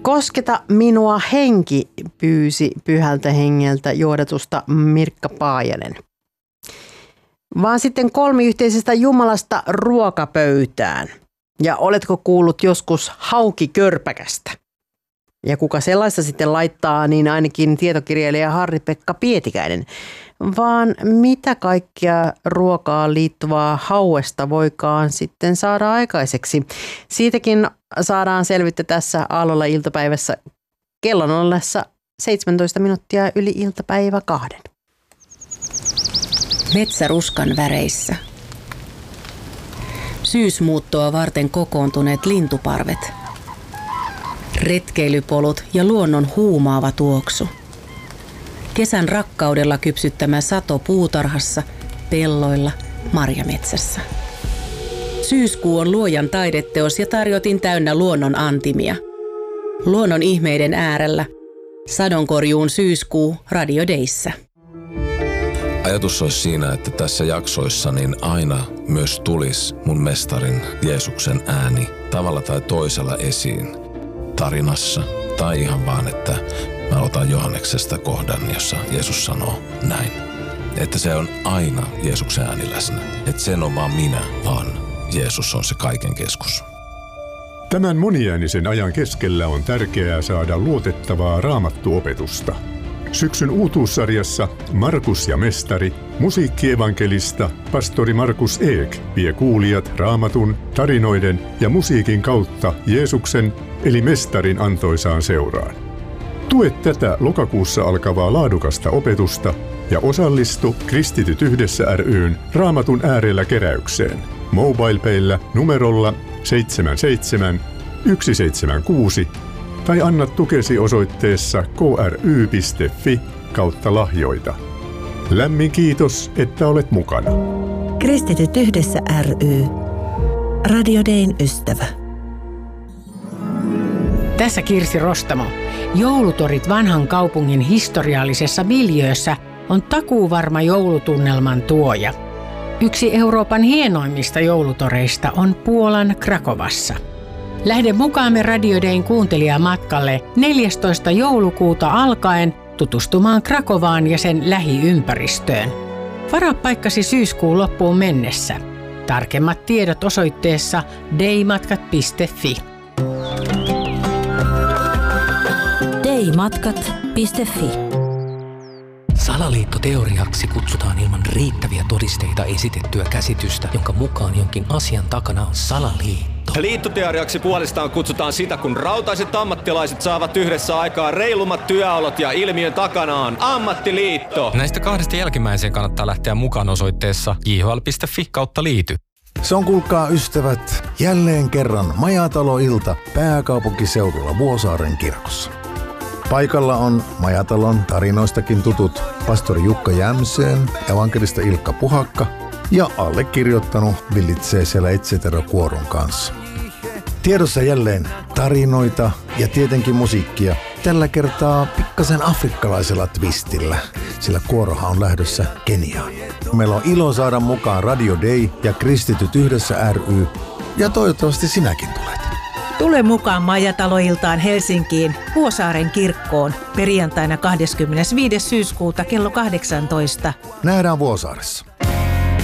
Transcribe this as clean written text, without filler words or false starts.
Kosketa minua henki, pyysi Pyhältä Hengeltä johdatusta Mirkka Paajanen. Vaan sitten kolmiyhteisestä Jumalasta ruokapöytään. Ja oletko kuullut joskus haukikörpäkästä? Ja kuka sellaista sitten laittaa, niin ainakin tietokirjailija Harri-Pekka Pietikäinen. Vaan mitä kaikkea ruokaan liittyvää hauesta voikaan sitten saada aikaiseksi? Siitäkin saadaan selvyyttä tässä Aallolla iltapäivässä kellon ollessa 17 minuuttia yli iltapäivä 2. Metsäruskan väreissä. Syysmuuttoa varten kokoontuneet lintuparvet. Retkeilypolut ja luonnon huumaava tuoksu. Kesän rakkaudella kypsyttämä sato puutarhassa, pelloilla, marjametsässä. Syyskuu on luojan taideteos ja tarjotin täynnä luonnon antimia. Luonnon ihmeiden äärellä. Sadonkorjuun syyskuu Radio Dayssä. Ajatus olisi siinä, että tässä jaksoissa niin aina myös tulisi mun mestarin Jeesuksen ääni tavalla tai toisella esiin. Tarinassa tai ihan vaan, että mä otan Johanneksesta kohdan, jossa Jeesus sanoo näin. Että se on aina Jeesuksen ääni läsnä. Että sen on vaan minä, vaan Jeesus on se kaiken keskus. Tämän moniäänisen ajan keskellä on tärkeää saada luotettavaa raamattuopetusta. Syksyn uutuussarjassa Markus ja mestari, musiikkievankelista pastori Markus Eek vie kuulijat raamatun, tarinoiden ja musiikin kautta Jeesuksen eli mestarin antoisaan seuraan. Tue tätä lokakuussa alkavaa laadukasta opetusta ja osallistu Kristityt yhdessä ry:n Raamatun äärellä keräykseen. MobilePayllä numerolla 77 176 tai anna tukesi osoitteessa kry.fi/lahjoita. Lämmin kiitos, että olet mukana. Kristityt yhdessä ry. Radio Dayn ystävä. Tässä Kirsi Rostamo. Joulutorit vanhan kaupungin historiallisessa miljöössä on takuuvarma joulutunnelman tuoja. Yksi Euroopan hienoimmista joulutoreista on Puolan Krakovassa. Lähde mukaamme Radio Dayn kuuntelijamatkalle 14. joulukuuta alkaen tutustumaan Krakovaan ja sen lähiympäristöön. Varaa paikkasi syyskuun loppuun mennessä. Tarkemmat tiedot osoitteessa daymatkat.fi. daymatkat.fi. Salaliittoteoriaksi kutsutaan ilman riittäviä todisteita esitettyä käsitystä, jonka mukaan jonkin asian takana on salaliitto. Liittoteoriaksi puolestaan kutsutaan sitä, kun rautaiset ammattilaiset saavat yhdessä aikaan reilummat työolot ja ilmiön takana on ammattiliitto. Näistä kahdesta jälkimmäiseen kannattaa lähteä mukaan osoitteessa jhl.fi/liity. Se on, kuulkaa ystävät, jälleen kerran Majatalo-ilta pääkaupunkiseudulla Vuosaaren kirkossa. Paikalla on Majatalon tarinoistakin tutut pastori Jukka Jämseen, evankelista Ilkka Puhakka ja allekirjoittanut villitsee siellä Etsetera-kuoron kanssa. Tiedossa jälleen tarinoita ja tietenkin musiikkia. Tällä kertaa pikkasen afrikkalaisella twistillä, sillä kuorohan on lähdössä Keniaan. Meillä on ilo saada mukaan Radio Day ja Kristityt yhdessä ry, ja toivottavasti sinäkin tulet. Tule mukaan Majatalo-iltaan Helsinkiin Vuosaaren kirkkoon perjantaina 25. syyskuuta kello 18. Nähdään Vuosaaressa.